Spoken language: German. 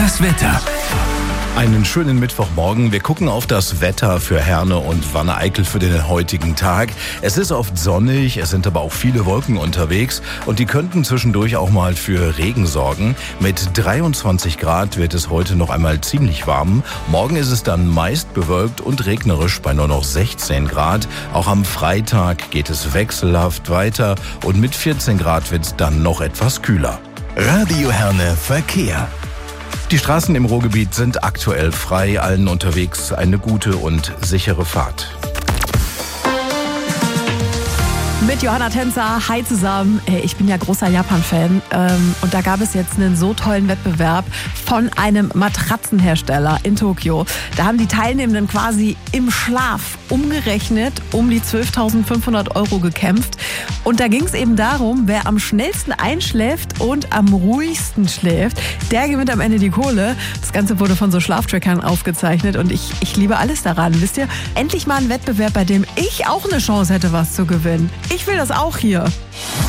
Das Wetter. Einen schönen Mittwochmorgen. Wir gucken auf das Wetter für Herne und Wanne-Eickel für den heutigen Tag. Es ist oft sonnig, es sind aber auch viele Wolken unterwegs und die könnten zwischendurch auch mal für Regen sorgen. Mit 23 Grad wird es heute noch einmal ziemlich warm. Morgen ist es dann meist bewölkt und regnerisch bei nur noch 16 Grad. Auch am Freitag geht es wechselhaft weiter und mit 14 Grad wird es dann noch etwas kühler. Radio Herne Verkehr. Die Straßen im Ruhrgebiet sind aktuell frei, allen unterwegs eine gute und sichere Fahrt. Mit Johanna Tänzer, hi zusammen. Ich bin ja großer Japan-Fan und da gab es jetzt einen so tollen Wettbewerb von einem Matratzenhersteller in Tokio. Da haben die Teilnehmenden quasi im Schlaf umgerechnet um die 12.500 € gekämpft. Und da ging es eben darum, wer am schnellsten einschläft und am ruhigsten schläft, der gewinnt am Ende die Kohle. Das Ganze wurde von so Schlaftrackern aufgezeichnet und ich liebe alles daran. Wisst ihr, endlich mal ein Wettbewerb, bei dem ich auch eine Chance hätte, was zu gewinnen. Ich will das auch hier.